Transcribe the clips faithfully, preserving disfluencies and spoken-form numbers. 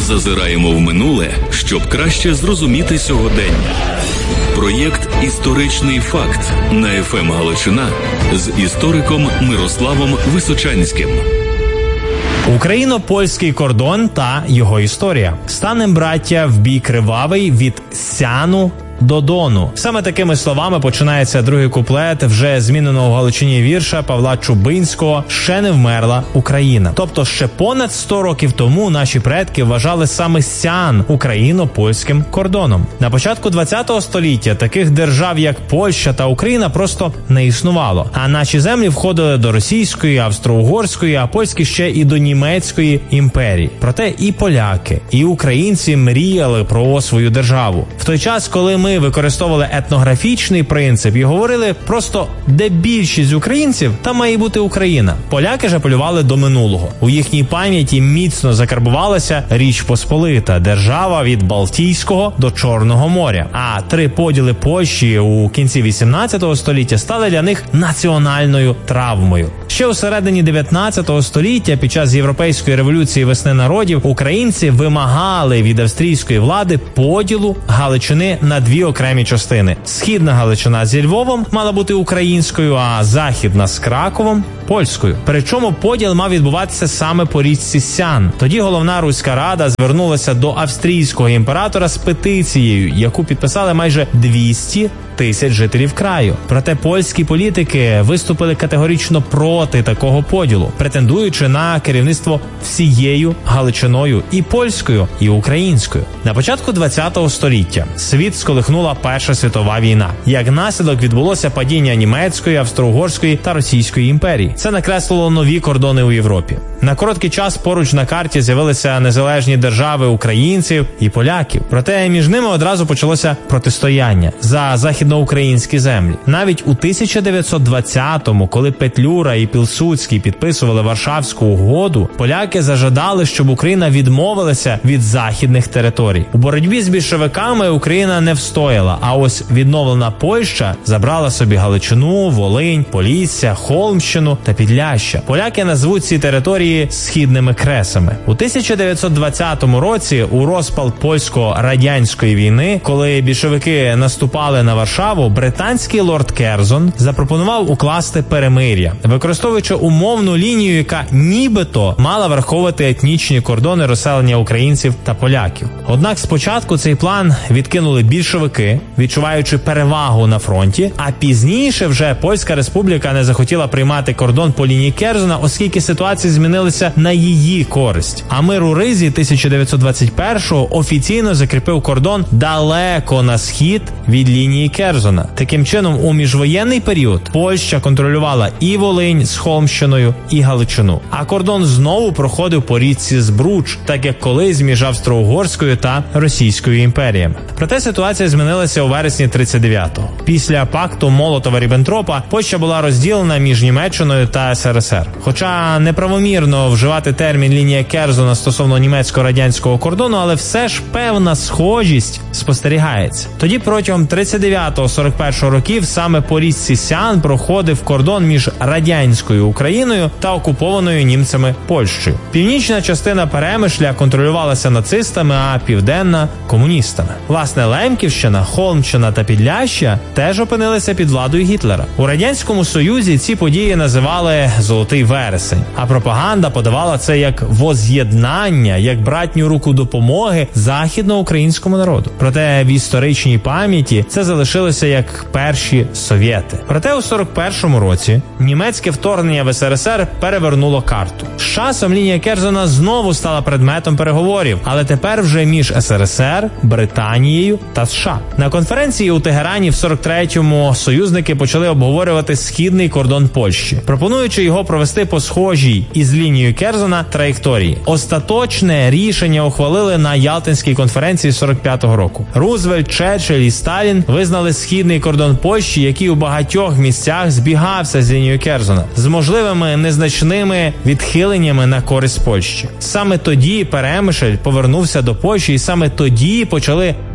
Зазираємо в минуле, щоб краще зрозуміти сьогодення. Проєкт «Історичний факт» на еф ем Галичина з істориком Мирославом Височанським. Україно-польський кордон та його історія. Станем, браття, в бій кривавий від Сяну до Дону. Саме такими словами починається другий куплет вже зміненого в Галичині вірша Павла Чубинського «Ще не вмерла Україна». Тобто ще понад сто років тому наші предки вважали саме Сян україно-польським кордоном. На початку ХХ століття таких держав, як Польща та Україна, просто не існувало. А наші землі входили до Російської, Австро-Угорської, а польські ще і до Німецької імперії. Проте і поляки, і українці мріяли про свою державу. В той час, коли ми Ми використовували етнографічний принцип і говорили просто, де більшість українців, там має бути Україна. Поляки ж апелювали до минулого. У їхній пам'яті міцно закарбувалася Річ Посполита, держава від Балтійського до Чорного моря. А три поділи Польщі у кінці вісімнадцятого століття стали для них національною травмою. Ще у середині дев'ятнадцятого століття, під час Європейської революції весни народів, українці вимагали від австрійської влади поділу Галичини на дві окремі частини. Східна Галичина зі Львовом мала бути українською, а західна з Краковом – польською. Причому поділ мав відбуватися саме по річці Сян. Тоді головна Руська Рада звернулася до австрійського імператора з петицією, яку підписали майже двісті тисяч жителів краю. Проте польські політики виступили категорично проти такого поділу, претендуючи на керівництво всією Галичиною – і польською, і українською. На початку ХХ століття світ сколихнула Перша світова війна. Як наслідок відбулося падіння Німецької, Австро-Угорської та Російської імперії. Це накреслило нові кордони у Європі. На короткий час поруч на карті з'явилися незалежні держави українців і поляків. Проте між ними одразу почалося протистояння за західноукраїнські землі. Навіть у тисяча дев'ятсот двадцятому, коли Петлюра і Пілсудський підписували Варшавську угоду, поляки зажадали, щоб Україна відмовилася від західних територій. У боротьбі з більшовиками Україна не встояла, а ось відновлена Польща забрала собі Галичину, Волинь, Полісся, Холмщину та Підляща. Поляки назвуть ці території східними кресами. У тисяча дев'ятсот двадцятому році, у розпал польсько-радянської війни, коли більшовики наступали на Варшаву, британський лорд Керзон запропонував укласти перемир'я, використовуючи умовну лінію, яка нібито мала враховувати етнічні кордони розселення українців та поляків. Однак спочатку цей план відкинули більшовики, відчуваючи перевагу на фронті, а пізніше вже Польська Республіка не захотіла приймати кордон по лінії Керзона, оскільки ситуації змінилися на її користь. А мир у Ризі тисяча дев'ятсот двадцять першого офіційно закріпив кордон далеко на схід від лінії Керзона. Таким чином, у міжвоєнний період Польща контролювала і Волинь з Холмщиною, і Галичину. А кордон знову проходив по річці Збруч, так як колись між Австро-Угорською та Російською імперіями. Проте ситуація змінилася у вересні тридцять дев'ятого. Після пакту Молотова-Ріббентропа Польща була розділена між Німеччиною та ес ер ес ер. Хоча неправомірно вживати термін лінія Керзона стосовно німецько-радянського кордону, але все ж певна схожість спостерігається. Тоді протягом тридцять дев'ятого - сорок першого років саме по річці Сян проходив кордон між радянською Україною та окупованою німцями Польщею. Північна частина Перемишля контролювалася нацистами, а південна – комуністами. Власне, Лемківщина, Холмщина та Підляща теж опинилися під владою Гітлера. У Радянському Союзі ці події називали «Золотий вересень», а пропаганда подавала це як воз'єднання, як братню руку допомоги західноукраїнському народу. Проте в історичній пам'яті це залишилося як перші совєти. Проте у сорок першому році німецьке вторгнення в ес ер ес ер перевернуло карту. З часом лінія Керзона знову стала предметом переговорів, але тепер вже між ес ер ес ер, Британією та США. На конференції у Тегерані в сорок третьому союзники почали обговорювати східний кордон Польщі, пропонуючи його провести по схожій із лінією Керзона траєкторії. Остаточне рішення ухвалили на Ялтинській конференції сорок п'ятого року. Рузвельт, Черчилль і Сталін визнали східний кордон Польщі, який у багатьох місцях збігався з лінією Керзона, з можливими незначними відхиленнями на користь Польщі. Саме тоді Перемишль повернувся до Польщі, і саме тоді почали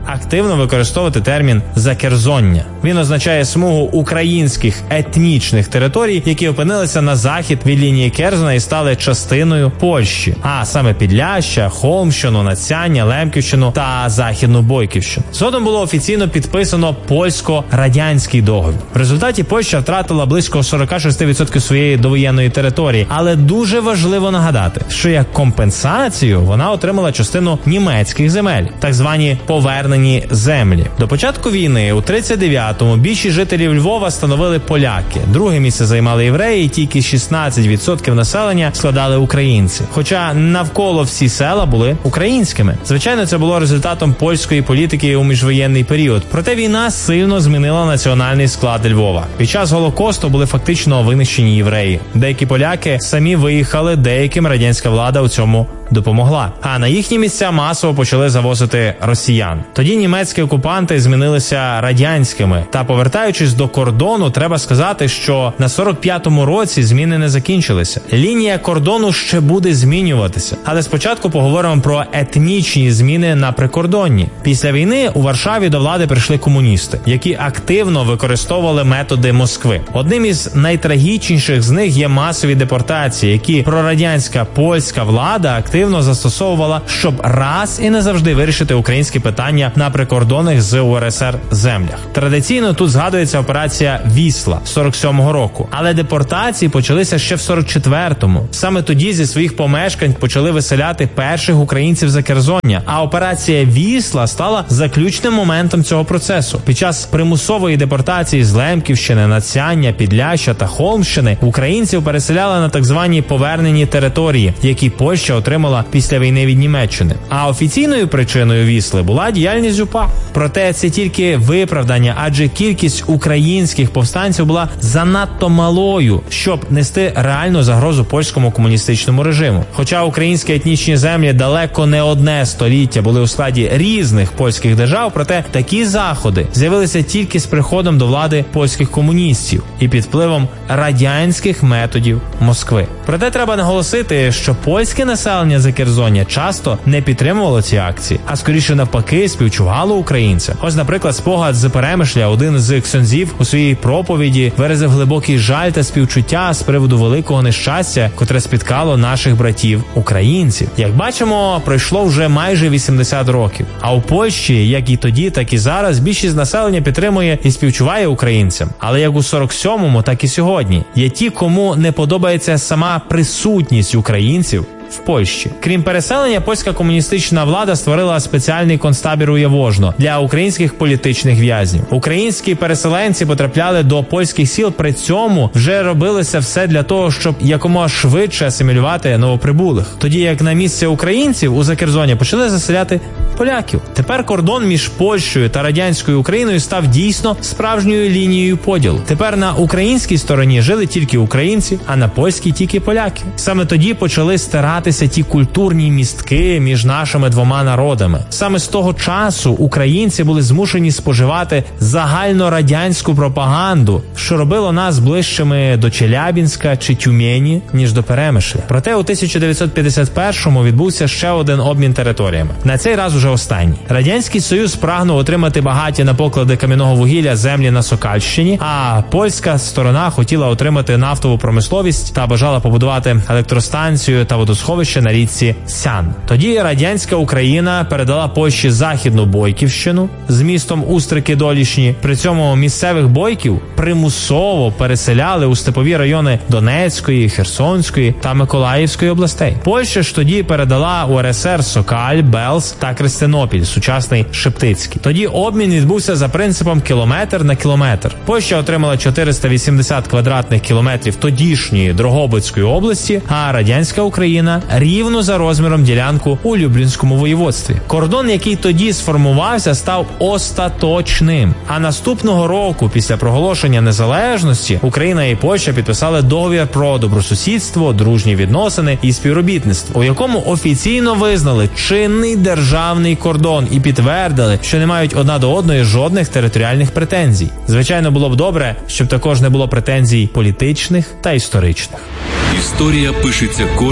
активно використовувати термін «закерзоння». Він означає смугу українських етнічних територій, які опинилися на захід від лінії Керзона і стали частиною Польщі, а саме Підляща, Холмщину, Надсяння, Лемківщину та Західну Бойківщину. Згодом було офіційно підписано польсько-радянський договір. В результаті Польща втратила близько сорок шість відсотків своєї довоєнної території, але дуже важливо нагадати, що як компенсацію вона отримала частину німецьких земель, так звані повернені землі. До початку війни у тридцять дев'ятому більшість жителів Львова становили поляки. Друге місце займали євреї, і тільки шістнадцять відсотків населення складали українці. Хоча навколо всі села були українськими. Звичайно, це було результатом польської політики у міжвоєнний період. Проте війна сильно змінила національний склад Львова. Під час Голокосту були фактично винищені євреї. Деякі поляки самі виїхали, деяким радянська влада у цьому допомогла. А на їхні місця масово почали завозити росіян. Тоді німецькі окупанти змінилися радянськими. Та повертаючись до кордону, треба сказати, що на сорок п'ятому році зміни не закінчилися. Лінія кордону ще буде змінюватися. Але спочатку поговоримо про етнічні зміни на прикордонні. Після війни у Варшаві до влади прийшли комуністи, які активно використовували методи Москви. Одним із найтрагічніших з них є масові депортації, які прорадянська польська влада активно застосовувала, щоб раз і назавжди вирішити українські питання на прикордонних з У Ер Ес Ер землях. Традиційно тут згадується операція Вісла сорок сьомого року, але депортації почалися ще в сорок четвертому. Саме тоді зі своїх помешкань почали виселяти перших українців Закерзоння, а операція Вісла стала заключним моментом цього процесу. Під час примусової депортації з Лемківщини, Надсяння, Підляща та Холмщини українців переселяли на так звані повернені території, які Польща отримала після війни від Німеччини. А офіційною причиною Вісли була діяльність УПА. Проте це тільки виправдання, адже кількість українських повстанців була занадто малою, щоб нести реальну загрозу польському комуністичному режиму. Хоча українські етнічні землі далеко не одне століття були у складі різних польських держав, проте такі заходи з'явилися тільки з приходом до влади польських комуністів і під впливом радянських методів Москви. Проте треба наголосити, що польське населення Закерзоння часто не підтримувало ці акції, а скоріше навпаки співчувало українцям. Ось, наприклад, спогад з Перемишля один з ксьондзів у своїй проповіді виразив глибокий жаль та співчуття з приводу великого нещастя, котре спіткало наших братів-українців. Як бачимо, пройшло вже майже вісімдесят років. А у Польщі, як і тоді, так і зараз, більшість населення підтримує і співчуває українцям. Але як у сорок сьомому, так і сьогодні. Є ті, кому не подобається сама присутність українців в Польщі. Крім переселення, польська комуністична влада створила спеціальний концтабір у Явожно для українських політичних в'язнів. Українські переселенці потрапляли до польських сіл, при цьому вже робилося все для того, щоб якомога швидше асимілювати новоприбулих. Тоді як на місце українців у Закерзоні почали заселяти поляків. Тепер кордон між Польщею та радянською Україною став дійсно справжньою лінією поділу. Тепер на українській стороні жили тільки українці, а на польській тільки поляки. Саме тоді почали стиратися ті культурні містки між нашими двома народами. Саме з того часу українці були змушені споживати загальнорадянську пропаганду, що робило нас ближчими до Челябінська чи Тюмені, ніж до Перемишля. Проте у тисяча дев'ятсот п'ятдесят першому відбувся ще один обмін територіями. На цей раз уже останній. Радянський Союз прагнув отримати багаті на поклади кам'яного вугілля землі на Сокальщині, а польська сторона хотіла отримати нафтову промисловість та бажала побудувати електростанцію та водосховище на річці Сян. Тоді радянська Україна передала Польщі Західну Бойківщину з містом Устрики-Долішні. При цьому місцевих бойків примусово переселяли у степові райони Донецької, Херсонської та Миколаївської областей. Польща ж тоді передала У Ер Ес Ер Сокаль, Белз та Крестинопіль, сучасний Шептицький. Тоді обмін відбувся за принципом кілометр на кілометр. Польща отримала чотириста вісімдесят квадратних кілометрів тодішньої Дрогобицької області, а радянська Україна рівно за розміром ділянку у Люблінському воєводстві. Кордон, який тоді сформувався, став остаточним. А наступного року, після проголошення незалежності, Україна і Польща підписали договір про добросусідство, дружні відносини і співробітництво, у якому офіційно визнали чинний державний кордон і підтвердили, що не мають одна до одної жодних територіальних претензій. Звичайно, було б добре, щоб також не було претензій політичних та історичних. Історія пишеться кожним поколінням.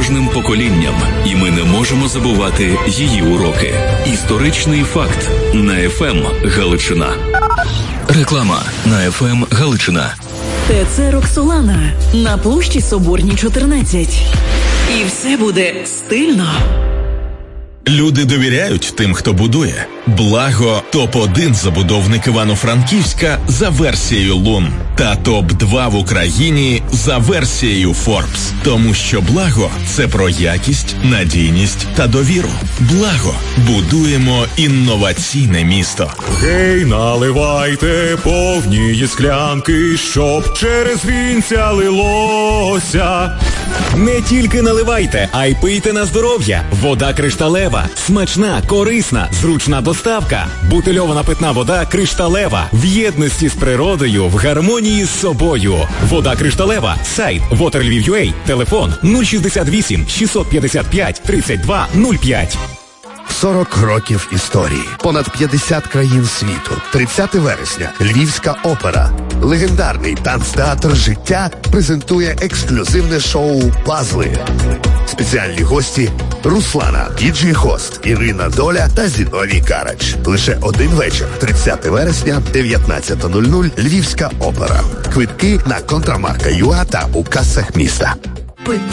поколінням, і ми не можемо забувати її уроки. Історичний факт на еф ем Галичина. Реклама на еф ем Галичина. ТЦ «Роксолана» на площі Соборній, чотирнадцять. І все буде стильно. Люди довіряють тим, хто будує. Благо – топ один забудовник Івано-Франківська за версією Лун. Та топ два в Україні за версією Forbes. Тому що Благо – це про якість, надійність та довіру. Благо – будуємо інноваційне місто. Гей, наливайте повні склянки, щоб через вінця лилося. Не тільки наливайте, а й пийте на здоров'я. Вода кришталева. Смачна, корисна, зручна доставка. Бутильована питна вода кришталева. В єдності з природою, в гармонії з собою. Вода кришталева. Сайт waterlviv.ua. Телефон нуль шістдесят вісім шістсот п'ятдесят п'ять тридцять два нуль п'ять. сорок років історії. Понад п'ятдесят країн світу. тридцяте вересня. Львівська опера. Легендарний танцтеатр «Життя» презентує ексклюзивне шоу «Пазли». Спеціальні гості – Руслана, діджей-хост, Ірина Доля та Зіновій Карач. Лише один вечір. тридцяте вересня, дев'ятнадцята нуль нуль. Львівська опера. Квитки на Контрамарка.ua та у касах міста.